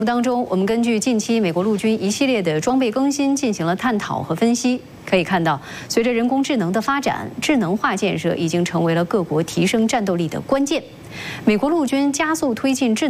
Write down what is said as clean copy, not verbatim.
当中，我们根据近期美国陆军一系列的装备更新进行了探讨和分析。可以看到，随着人工智能的发展，智能化建设已经成为了各国提升战斗力的关键。美国陆军加速推进智